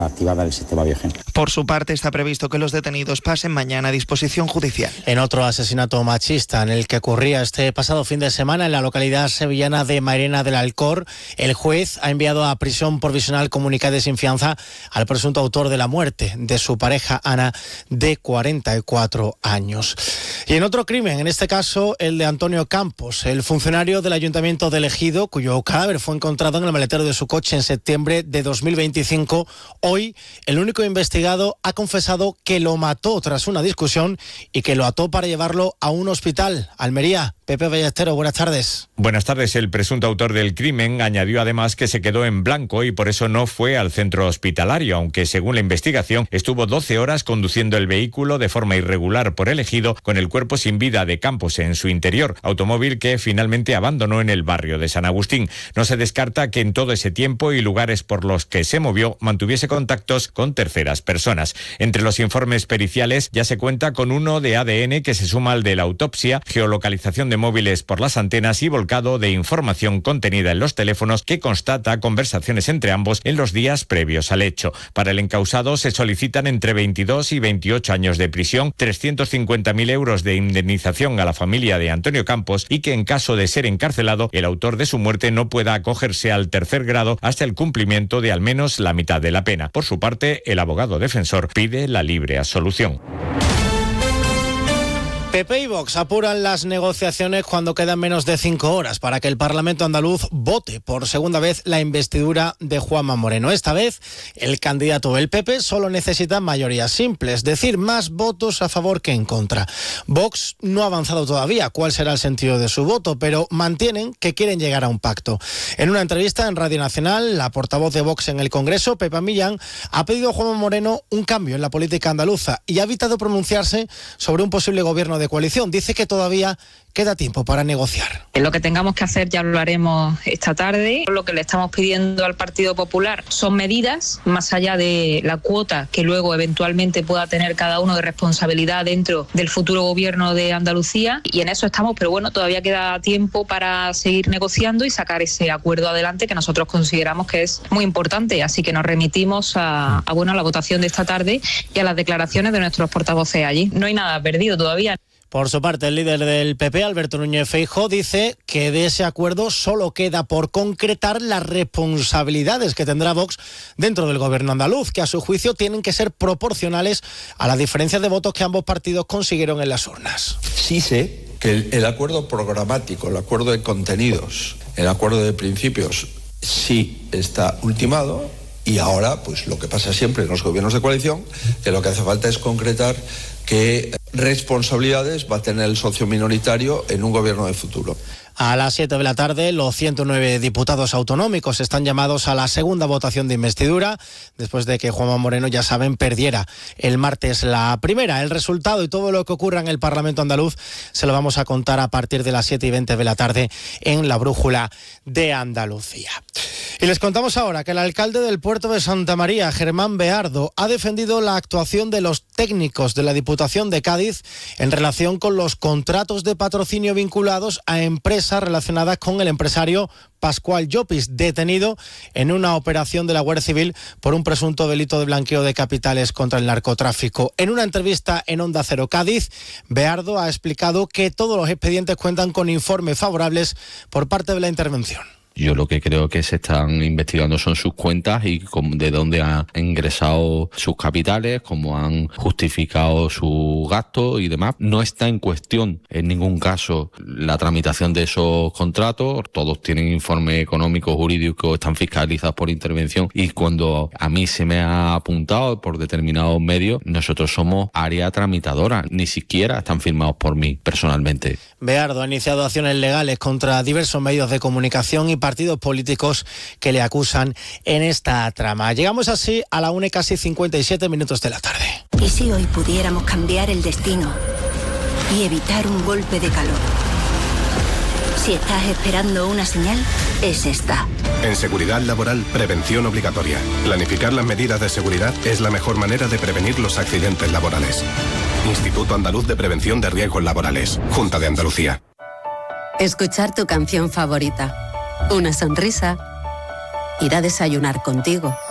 activada el sistema Biogen. Por su parte, está previsto que los detenidos pasen mañana a disposición judicial. En otro asesinato machista, en el que ocurría este pasado fin de semana en la localidad sevillana de Mairena del Alcor, el juez ha enviado a prisión provisional comunicada de sin fianza al presunto autor de la muerte de su pareja Ana, de 44 años. Y en otro crimen, en este caso el de Antonio Campos, el funcionario del Ayuntamiento de Ejido, cuyo cadáver fue encontrado en el maletero de su coche en septiembre de 2025, hoy el único investigado ha confesado que lo mató tras una discusión y que lo ató para llevarlo a un hospital. Almería, Pepe Ballesteros, buenas tardes. Buenas tardes. El presunto autor del crimen añadió además que se quedó en blanco y por eso no fue al centro hospitalario, aunque según la investigación estuvo 12 horas conduciendo el vehículo de forma irregular por el Ejido con el cuerpo sin vida de Campos en su interior, automóvil que finalmente abandonó en el barrio de San Agustín. No se descarta que en todo ese tiempo y lugares por los que se movió mantuviese contactos con terceras personas. Entre los informes periciales ya se cuenta con uno de ADN que se suma al de la autopsia, geolocalización de móviles por las antenas y volcado de información contenida en los teléfonos que constata conversaciones entre ambos en los días previos al hecho. Para el encausado se solicitan entre 22 y 28 años de prisión, 350.000 euros de indemnización a la familia de Antonio Campos y que en caso de ser encarcelado, el autor de su muerte no pueda acogerse al tercer grado hasta el cumplimiento de al menos la mitad de la pena. Por su parte, el abogado defensor pide la libre absolución. PP y Vox apuran las negociaciones cuando quedan menos de 5 horas para que el Parlamento andaluz vote por segunda vez la investidura de Juanma Moreno. Esta vez, el candidato del PP solo necesita mayorías simples, es decir, más votos a favor que en contra. Vox no ha avanzado todavía cuál será el sentido de su voto, pero mantienen que quieren llegar a un pacto. En una entrevista en Radio Nacional, la portavoz de Vox en el Congreso, Pepa Millán, ha pedido a Juanma Moreno un cambio en la política andaluza y ha evitado pronunciarse sobre un posible gobierno de coalición. Dice que todavía queda tiempo para negociar. Lo que tengamos que hacer ya lo haremos esta tarde. Lo que le estamos pidiendo al Partido Popular son medidas, más allá de la cuota que luego eventualmente pueda tener cada uno de responsabilidad dentro del futuro gobierno de Andalucía, y en eso estamos, pero bueno, todavía queda tiempo para seguir negociando y sacar ese acuerdo adelante que nosotros consideramos que es muy importante, así que nos remitimos a la votación de esta tarde y a las declaraciones de nuestros portavoces allí. No hay nada perdido todavía. Por su parte, el líder del PP, Alberto Núñez Feijóo, dice que de ese acuerdo solo queda por concretar las responsabilidades que tendrá Vox dentro del gobierno andaluz, que a su juicio tienen que ser proporcionales a las diferencias de votos que ambos partidos consiguieron en las urnas. Sí sé que el acuerdo programático, el acuerdo de contenidos, el acuerdo de principios sí está ultimado. Y ahora, pues lo que pasa siempre en los gobiernos de coalición, que lo que hace falta es concretar qué responsabilidades va a tener el socio minoritario en un gobierno de futuro. A las 7 de la tarde, los 109 diputados autonómicos están llamados a la segunda votación de investidura, después de que Juanma Moreno, ya saben, perdiera el martes la primera. El resultado y todo lo que ocurra en el Parlamento andaluz se lo vamos a contar a partir de las 7:20 de la tarde en La Brújula de Andalucía. Y les contamos ahora que el alcalde del puerto de Santa María, Germán Beardo, ha defendido la actuación de los técnicos de la Diputación de Cádiz en relación con los contratos de patrocinio vinculados a empresas relacionadas con el empresario Pascual Llopis, detenido en una operación de la Guardia Civil por un presunto delito de blanqueo de capitales contra el narcotráfico. En una entrevista en Onda Cero Cádiz, Beardo ha explicado que todos los expedientes cuentan con informes favorables por parte de la intervención. Yo lo que creo que se están investigando son sus cuentas y de dónde han ingresado sus capitales, cómo han justificado sus gastos y demás. No está en cuestión en ningún caso la tramitación de esos contratos. Todos tienen informes económicos, jurídicos, están fiscalizados por intervención, y cuando a mí se me ha apuntado por determinados medios, nosotros somos área tramitadora, ni siquiera están firmados por mí personalmente. Beardo ha iniciado acciones legales contra diversos medios de comunicación y partidos políticos que le acusan en esta trama. Llegamos así a la 1:57 de la tarde. ¿Y si hoy pudiéramos cambiar el destino y evitar un golpe de calor? Si estás esperando una señal, es esta. En seguridad laboral, prevención obligatoria. Planificar las medidas de seguridad es la mejor manera de prevenir los accidentes laborales. Instituto Andaluz de Prevención de Riesgos Laborales. Junta de Andalucía. Escuchar tu canción favorita. Una sonrisa. Ir a desayunar contigo.